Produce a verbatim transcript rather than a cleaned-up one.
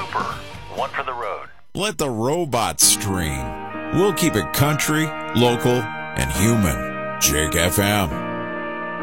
Cooper. One for the road. Let the robots stream. We'll keep it country, local, and human. Jake F M.